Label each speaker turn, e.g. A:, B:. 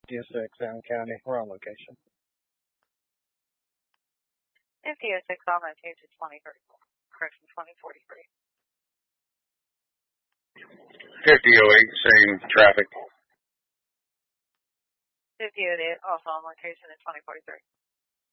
A: 5006, Allen County. We're on location.
B: 5006, I'll maintain to 2030. Correction, 2043.
C: 5008, same traffic.
B: 5008, also on location at 2043.